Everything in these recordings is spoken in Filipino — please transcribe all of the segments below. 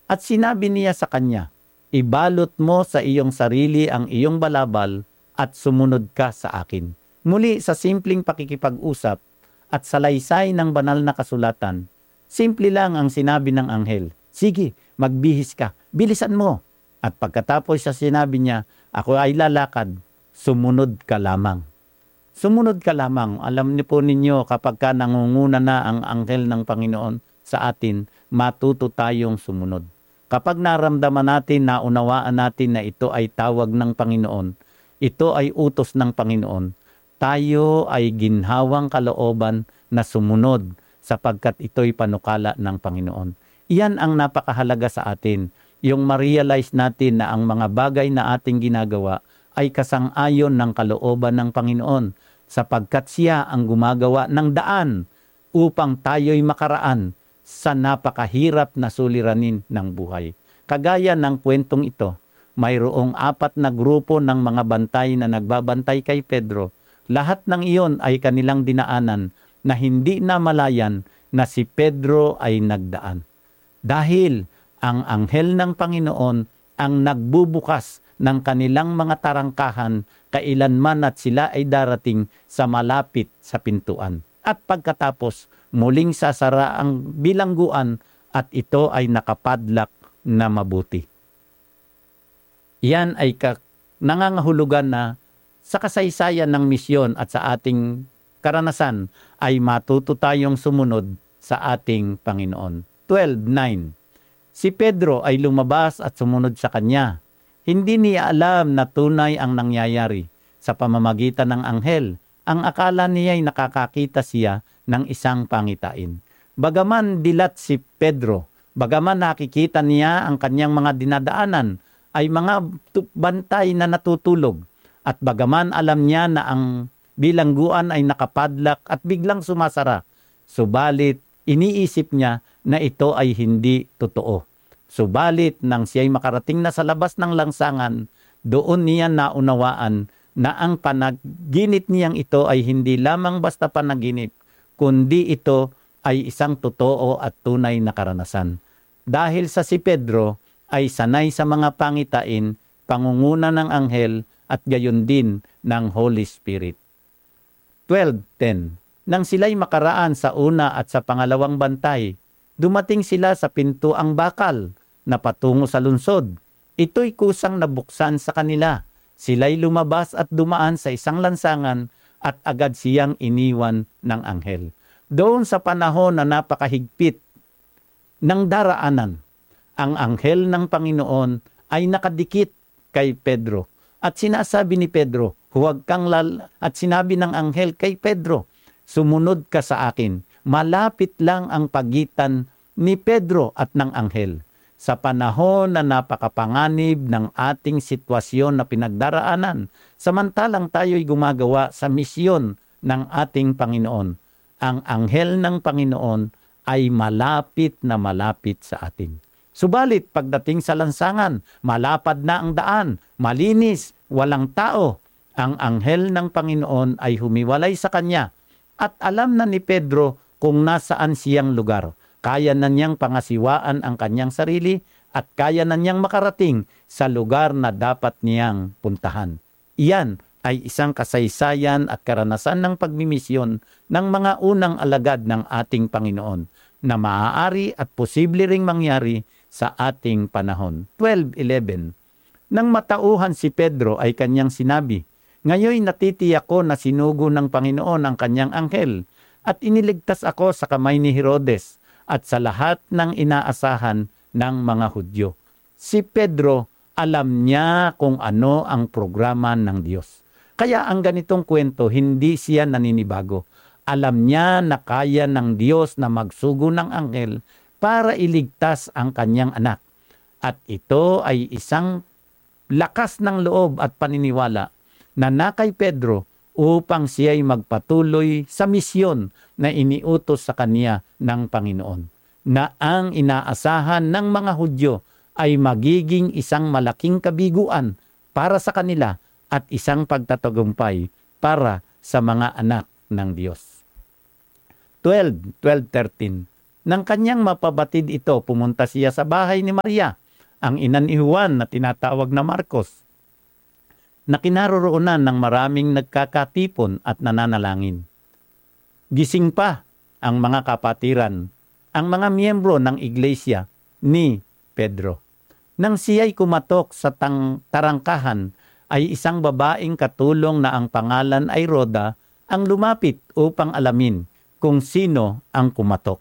At sinabi niya sa kanya, ibalot mo sa iyong sarili ang iyong balabal at sumunod ka sa akin. Muli sa simpleng pakikipag-usap at salaysay ng banal na kasulatan, simple lang ang sinabi ng anghel, sige, magbihis ka, bilisan mo. At pagkatapos sa sinabi niya, ako ay lalakad, sumunod ka lamang. Sumunod ka lamang. Alam niyo po ninyo kapag ka nangunguna na ang anghel ng Panginoon sa atin, matuto tayong sumunod. Kapag naramdaman natin, naunawaan natin na ito ay tawag ng Panginoon, ito ay utos ng Panginoon, tayo ay ginhawang kalooban na sumunod sapagkat ito'y panukala ng Panginoon. Iyan ang napakahalaga sa atin, yung ma-realize natin na ang mga bagay na ating ginagawa ay kasang-ayon ng kalooban ng Panginoon sapagkat siya ang gumagawa ng daan upang tayo'y makaraan sa napakahirap na suliranin ng buhay. Kagaya ng kwentong ito, mayroong 4 na grupo ng mga bantay na nagbabantay kay Pedro. Lahat ng iyon ay kanilang dinaanan na hindi namalayan na si Pedro ay nagdaan. Dahil ang anghel ng Panginoon ang nagbubukas ng kanilang mga tarangkahan kailanman at sila ay darating sa malapit sa pintuan. At pagkatapos, muling sasara ang bilangguan at ito ay nakapadlak na mabuti. Yan ay nangangahulugan na sa kasaysayan ng misyon at sa ating karanasan ay matuto tayong sumunod sa ating Panginoon. 12:9. Si Pedro ay lumabas at sumunod sa kanya. Hindi niya alam na tunay ang nangyayari. Sa pamamagitan ng anghel, ang akala niya ay nakakakita siya ng isang pangitain. Bagaman dilat si Pedro, bagaman nakikita niya ang kanyang mga dinadaanan, ay mga bantay na natutulog. At bagaman alam niya na ang bilangguan ay nakapadlak at biglang sumasara, subalit iniisip niya na ito ay hindi totoo. Subalit nang siya'y makarating na sa labas ng langsangan, doon niya naunawaan na ang panaginip niyang ito ay hindi lamang basta panaginip, kundi ito ay isang totoo at tunay na karanasan. Dahil sa si Pedro ay sanay sa mga pangitain, pangunguna ng anghel at gayon din ng Holy Spirit. 12:10. Nang sila'y makaraan sa una at sa pangalawang bantay, dumating sila sa pintuang bakal na patungo sa lungsod. Ito'y kusang nabuksan sa kanila. Sila'y lumabas at dumaan sa isang lansangan at agad siyang iniwan ng anghel. Doon sa panahon na napakahigpit ng daraanan, ang anghel ng Panginoon ay nakadikit kay Pedro. At sinasabi ni Pedro, huwag kang at sinabi ng anghel kay Pedro, sumunod ka sa akin. Malapit lang ang pagitan ni Pedro at ng anghel. Sa panahon na napakapanganib ng ating sitwasyon na pinagdaraanan, samantalang tayo'y gumagawa sa misyon ng ating Panginoon, ang anghel ng Panginoon ay malapit na malapit sa atin. Subalit pagdating sa lansangan, malapad na ang daan, malinis, walang tao, ang anghel ng Panginoon ay humiwalay sa kanya at alam na ni Pedro kung nasaan siyang lugar. Kaya na niyang pangasiwaan ang kanyang sarili at kaya na niyang makarating sa lugar na dapat niyang puntahan. Iyan ay isang kasaysayan at karanasan ng pagmimisyon ng mga unang alagad ng ating Panginoon na maaari at posible ring mangyari sa ating panahon. 12:11. Nang matauhan si Pedro ay kanyang sinabi, ngayoy natitiyak ko na sinugo ng Panginoon ang kanyang anghel at iniligtas ako sa kamay ni Herodes at sa lahat ng inaasahan ng mga Hudyo. Si Pedro, alam niya kung ano ang programa ng Diyos. Kaya ang ganitong kwento, hindi siya naninibago. Alam niya na kaya ng Diyos na magsugo ng anghel para iligtas ang kanyang anak. At ito ay isang lakas ng loob at paniniwala na kay Pedro upang siya'y magpatuloy sa misyon na iniutos sa kanya ng Panginoon, na ang inaasahan ng mga Hudyo ay magiging isang malaking kabiguan para sa kanila at isang pagtatagumpay para sa mga anak ng Diyos. 12:13. Nang kanyang mapabatid ito, pumunta siya sa bahay ni Maria, ang ina ni Juan na tinatawag na Marcos, na kinaroroonan ng maraming nagkakatipon at nananalangin. Gising pa ang mga kapatiran, ang mga miyembro ng iglesia ni Pedro. Nang siya'y kumatok sa tarangkahan, ay isang babaeng katulong na ang pangalan ay Roda ang lumapit upang alamin kung sino ang kumatok.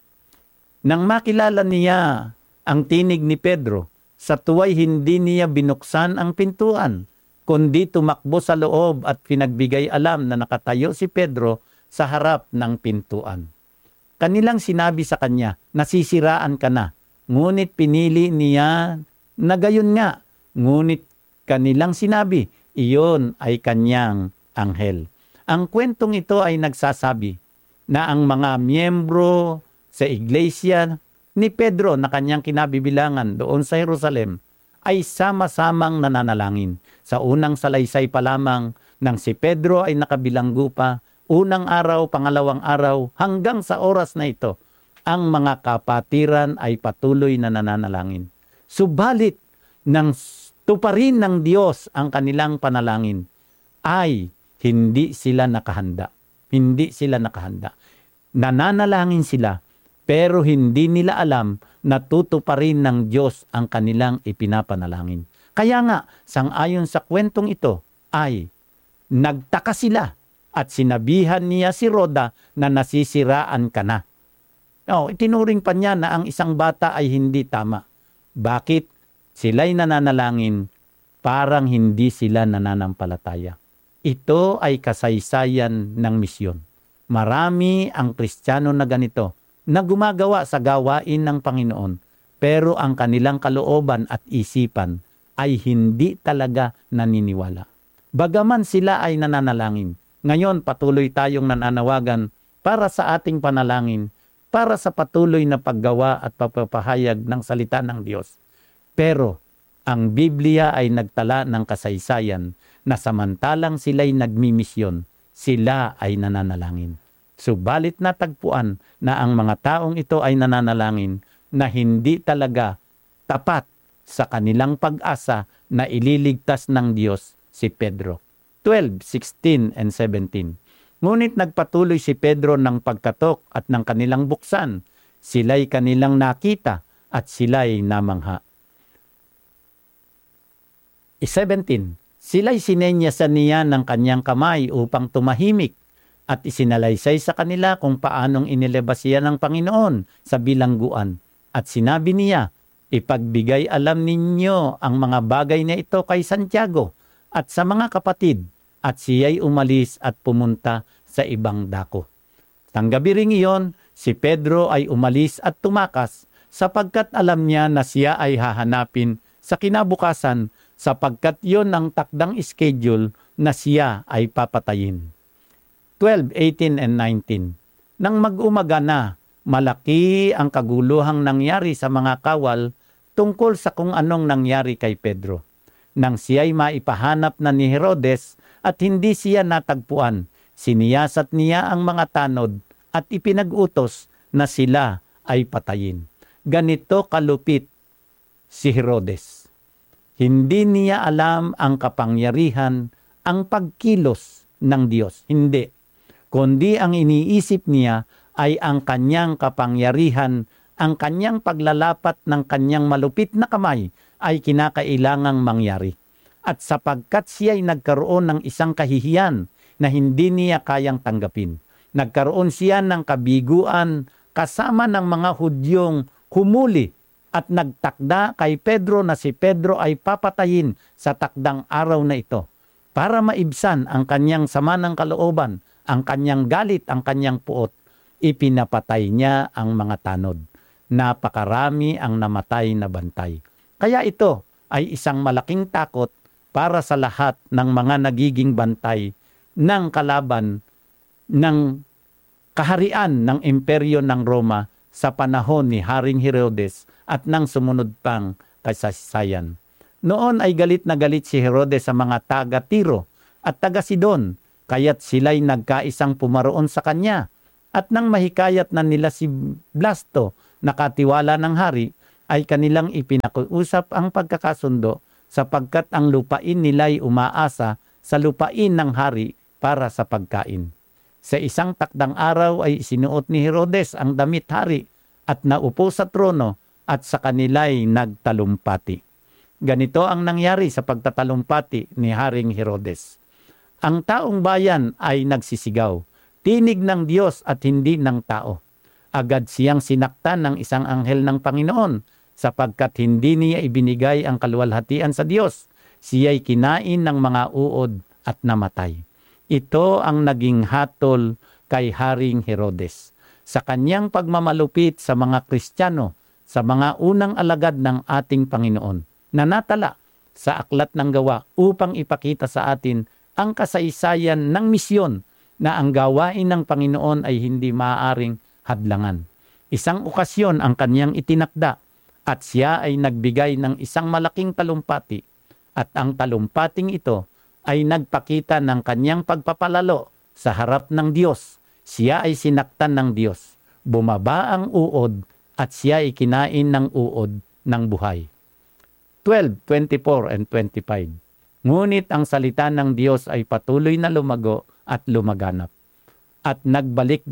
Nang makilala niya ang tinig ni Pedro, sa tuwa'y hindi niya binuksan ang pintuan, kundi tumakbo sa loob at pinagbigay alam na nakatayo si Pedro sa harap ng pintuan. Kanilang sinabi sa kanya, nasisiraan ka na. Ngunit pinili niya na gayon nga. Ngunit kanilang sinabi, iyon ay kanyang anghel. Ang kwentong ito ay nagsasabi na ang mga miyembro sa iglesia ni Pedro na kanyang kinabibilangan doon sa Jerusalem ay sama-samang nananalangin. Sa unang salaysay pa lamang nang si Pedro ay nakabilanggo pa, unang araw, pangalawang araw, hanggang sa oras na ito, ang mga kapatiran ay patuloy na nananalangin. Subalit, nang tuparin ng Diyos ang kanilang panalangin, ay hindi sila nakahanda. Hindi sila nakahanda. Nananalangin sila, pero hindi nila alam na tutuparin ng Diyos ang kanilang ipinapanalangin. Kaya nga, sangayon sa kwentong ito, ay nagtaka sila at sinabihan niya si Roda na nasisiraan ka na. Itinuring pa niya na ang isang bata ay hindi tama. Bakit? Sila'y nananalangin, parang hindi sila nananampalataya. Ito ay kasaysayan ng misyon. Marami ang Kristiyano na ganito, na gumagawa sa gawain ng Panginoon, pero ang kanilang kalooban at isipan ay hindi talaga naniniwala. Bagaman sila ay nananalangin, ngayon patuloy tayong nananawagan para sa ating panalangin, para sa patuloy na paggawa at pagpapahayag ng salita ng Diyos. Pero ang Biblia ay nagtala ng kasaysayan na samantalang sila'y nagmimisyon, sila ay nananalangin. Subalit natagpuan na ang mga taong ito ay nananalangin na hindi talaga tapat sa kanilang pag-asa na ililigtas ng Diyos si Pedro. 12, 16, and 17. Ngunit nagpatuloy si Pedro ng pagkatok at ng kanilang buksan. Sila'y kanilang nakita at sila'y namangha. 17. Sila'y sinenyasan niya ng kanyang kamay upang tumahimik at isinalaysay sa kanila kung paanong inilabas siya ng Panginoon sa bilangguan. At sinabi niya, ipagbigay alam ninyo ang mga bagay na ito kay Santiago at sa mga kapatid, at siya'y umalis at pumunta sa ibang dako. Tanggabi ring iyon, si Pedro ay umalis at tumakas sapagkat alam niya na siya ay hahanapin sa kinabukasan sapagkat yon ang takdang schedule na siya ay papatayin. 12, 18, and 19. Nang mag-umaga na, malaki ang kaguluhang nangyari sa mga kawal tungkol sa kung anong nangyari kay Pedro. Nang siya'y maipahanap na ni Herodes at hindi siya natagpuan, siniyasat niya ang mga tanod at ipinag-utos na sila ay patayin. Ganito kalupit si Herodes. Hindi niya alam ang kapangyarihan, ang pagkilos ng Diyos. Hindi. Kundi ang iniisip niya ay ang kanyang kapangyarihan, ang kanyang paglalapat ng kanyang malupit na kamay ay kinakailangang mangyari. At sapagkat siya ay nagkaroon ng isang kahihiyan na hindi niya kayang tanggapin, nagkaroon siya ng kabiguan kasama ng mga Hudyong humuli at nagtakda kay Pedro na si Pedro ay papatayin sa takdang araw na ito para maibsan ang kanyang sama ng kalooban, ang kanyang galit, ang kanyang puot. Ipinapatay niya ang mga tanod. Napakarami ang namatay na bantay. Kaya ito ay isang malaking takot para sa lahat ng mga nagiging bantay ng kalaban ng kaharian ng imperyo ng Roma sa panahon ni Haring Herodes at ng sumunod pang kasaysayan. Noon ay galit na galit si Herodes sa mga taga-Tiro at taga-Sidon, kaya't sila'y nagkaisang pumaroon sa kanya At nang mahikayat na nila si Blasto na katiwala ng hari, ay kanilang ipinakiusap ang pagkakasundo sapagkat ang lupain nila'y umaasa sa lupain ng hari para sa pagkain. Sa isang takdang araw ay isinuot ni Herodes ang damit hari at naupo sa trono at sa kanila'y nagtalumpati. Ganito ang nangyari sa pagtatalumpati ni Haring Herodes. Ang taong bayan ay nagsisigaw, "Tinig ng Diyos at hindi ng tao." Agad siyang sinaktan ng isang anghel ng Panginoon sapagkat hindi niya ibinigay ang kaluwalhatian sa Diyos. Siya'y kinain ng mga uod at namatay. Ito ang naging hatol kay Haring Herodes sa kanyang pagmamalupit sa mga Kristiyano, sa mga unang alagad ng ating Panginoon, na natala sa Aklat ng Gawa upang ipakita sa atin ang kasaysayan ng misyon na ang gawain ng Panginoon ay hindi maaaring hadlangan. Isang okasyon ang kanyang itinakda at siya ay nagbigay ng isang malaking talumpati at ang talumpating ito ay nagpakita ng kanyang pagpapalalo sa harap ng Diyos. Siya ay sinaktan ng Diyos. Bumaba ang uod at siya ay kinain ng uod ng buhay. 12:24 and 25. Ngunit ang salita ng Diyos ay patuloy na lumago at lumaganap. At nagbalik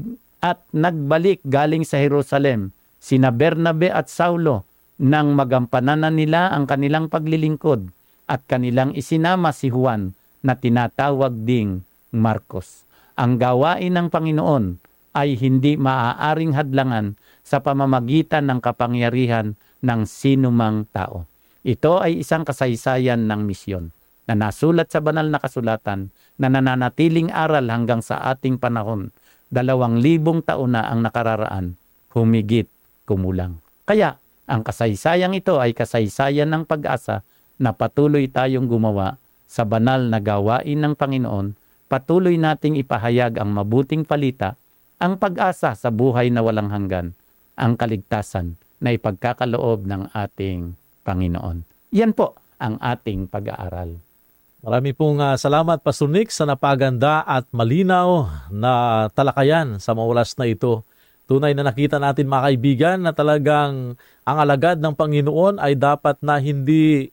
galing sa Jerusalem sina Bernabe at Saulo nang magampanan na nila ang kanilang paglilingkod at kanilang isinama si Juan na tinatawag ding Marcos. Ang gawain ng Panginoon ay hindi maaaring hadlangan sa pamamagitan ng kapangyarihan ng sinumang tao. Ito ay isang kasaysayan ng misyon na nasulat sa banal na kasulatan na nananatiling aral hanggang sa ating panahon. 2,000 taon na ang nakararaan, humigit kumulang. Kaya, ang kasaysayang ito ay kasaysayan ng pag-asa na patuloy tayong gumawa sa banal na gawain ng Panginoon. Patuloy nating ipahayag ang mabuting balita, ang pag-asa sa buhay na walang hanggan, ang kaligtasan na ipagkakaloob ng ating Panginoon. Yan po ang ating pag-aaral. Marami pong salamat, Pastor Nick, sa napaganda at malinaw na talakayan sa maulas na ito. Tunay na nakita natin, mga kaibigan, na talagang ang alagad ng Panginoon ay dapat na hindi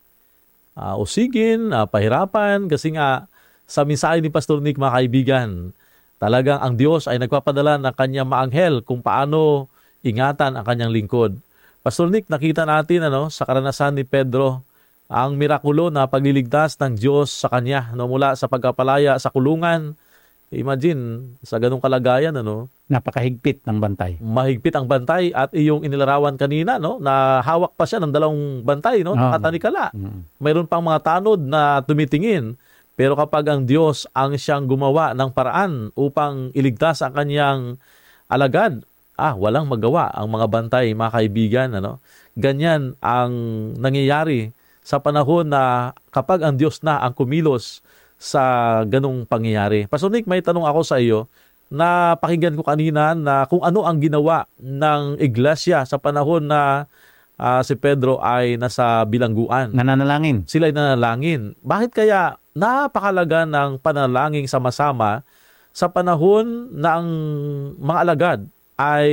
usigin, pahirapan, kasi nga sa mensahe ni Pastor Nick, mga kaibigan, talagang ang Diyos ay nagpapadala ng kanyang maanghel kung paano ingatan ang kanyang lingkod. Pastor Nick, nakita natin sa karanasan ni Pedro ang mirakulo na pagliligtas ng Diyos sa kanya mula sa pagkapalaya sa kulungan. Imagine, sa ganung kalagayan, Napakahigpit ng bantay. mahigpit ang bantay at iyong inilarawan kanina, na hawak pa siya ng 2 bantay, nakatanikala. Mayroon pang mga tanod na tumitingin. Pero kapag ang Diyos ang siyang gumawa ng paraan upang iligtas ang kanyang alagad, walang magawa ang mga bantay, mga kaibigan. Ganyan ang nangyayari sa panahon na kapag ang Diyos na ang kumilos sa ganung pangyayari. Pastor Nick, may tanong ako sa iyo. Na pakinggan ko kanina na kung ano ang ginawa ng iglesia sa panahon na si Pedro ay nasa bilangguan. Nananalangin. Sila ay nanalangin. Bakit kaya napakalaga ng panalangin sama-sama sa panahon na ang mga alagad ay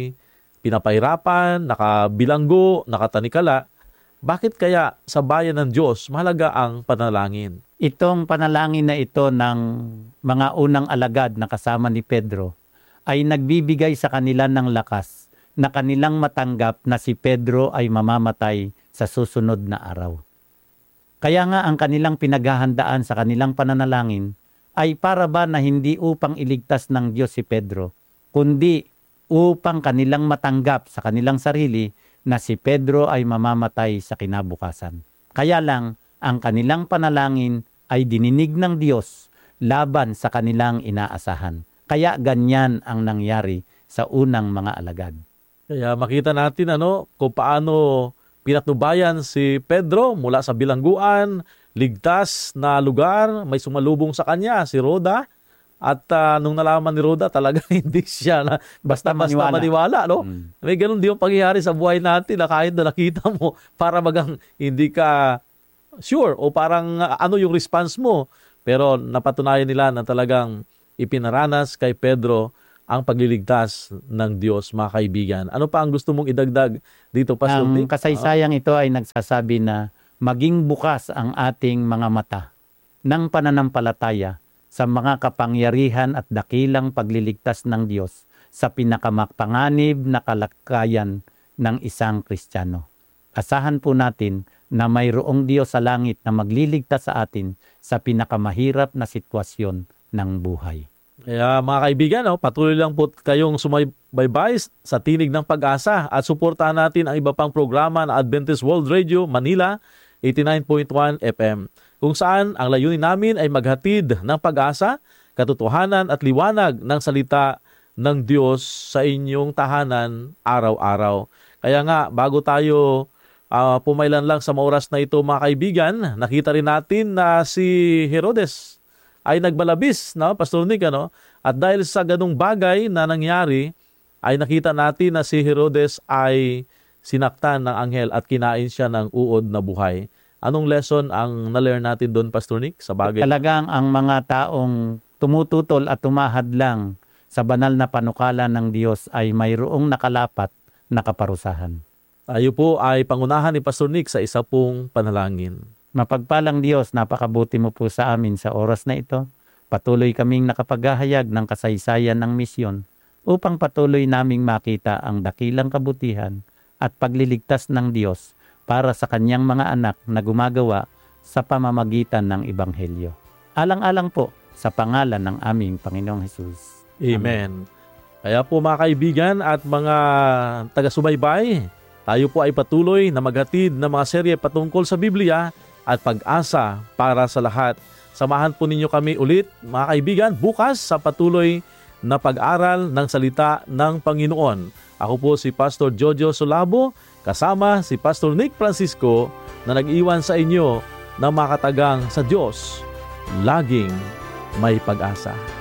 pinapahirapan, nakabilanggo, nakatanikala? Bakit kaya sa bayan ng Diyos mahalaga ang panalangin? Itong panalangin na ito ng mga unang alagad na kasama ni Pedro ay nagbibigay sa kanila ng lakas na kanilang matanggap na si Pedro ay mamamatay sa susunod na araw. Kaya nga ang kanilang pinaghahandaan sa kanilang pananalangin ay para ba na hindi upang iligtas ng Diyos si Pedro, kundi upang kanilang matanggap sa kanilang sarili na si Pedro ay mamamatay sa kinabukasan. Kaya lang, ang kanilang panalangin ay dininig ng Diyos laban sa kanilang inaasahan. Kaya ganyan ang nangyari sa unang mga alagad. Kaya makita natin kung paano pinatnubayan si Pedro mula sa bilangguan, ligtas na lugar, may sumalubong sa kanya, si Roda. At nung nalaman ni Roda, talaga hindi siya na basta maniwala. May ganun din yung pangyayari sa buhay natin na kahit na nakita mo, para magang hindi ka sure o parang ano yung response mo. Pero napatunayan nila na talagang ipinaranas kay Pedro ang pagliligtas ng Diyos, mga kaibigan. Ano pa ang gusto mong idagdag dito, Pastor Ang Nick? kasaysayang ito ay nagsasabi na maging bukas ang ating mga mata ng pananampalataya sa mga kapangyarihan at dakilang pagliligtas ng Diyos sa pinakamapanganib na kalakayan ng isang Kristiyano. Asahan po natin na mayroong Diyos sa langit na magliligtas sa atin sa pinakamahirap na sitwasyon ng buhay. Kaya mga kaibigan, patuloy lang po kayong sumaybay sa Tinig ng Pag-asa at suportahan natin ang iba pang programa ng Adventist World Radio Manila 89.1 FM, kung saan ang layunin namin ay maghatid ng pag-asa, katotohanan at liwanag ng salita ng Diyos sa inyong tahanan araw-araw. Kaya nga, bago tayo pumailan lang sa oras na ito, mga kaibigan, nakita rin natin na si Herodes ay nagbalabis, Pastor Nick, At dahil sa ganung bagay na nangyari, ay nakita natin na si Herodes ay sinaktan ng anghel at kinain siya ng uod na buhay. Anong lesson ang na-learn natin doon, Pastor Nick, sa bagay? Talagang ang mga taong tumututol at tumahadlang sa banal na panukala ng Diyos ay mayroong nakalapat na kaparusahan. Tayo po ay pangunahan ni Pastor Nick sa isa pong panalangin. Mapagpalang Diyos, napakabuti mo po sa amin sa oras na ito. Patuloy kaming nakapaghahayag ng kasaysayan ng misyon upang patuloy naming makita ang dakilang kabutihan at pagliligtas ng Diyos para sa kanyang mga anak na gumagawa sa pamamagitan ng Ebanghelyo. Alang-alang po sa pangalan ng aming Panginoong Hesus. Amen. Kaya po mga kaibigan at mga taga-subaybay, tayo po ay patuloy na maghatid ng mga serye patungkol sa Biblia at pag-asa para sa lahat. Samahan po ninyo kami ulit, mga kaibigan, bukas sa patuloy na pag-aral ng salita ng Panginoon. Ako po si Pastor Jojo Solabo, kasama si Pastor Nick Francisco na nag-iwan sa inyo ng makatagang sa Diyos. Laging may pag-asa.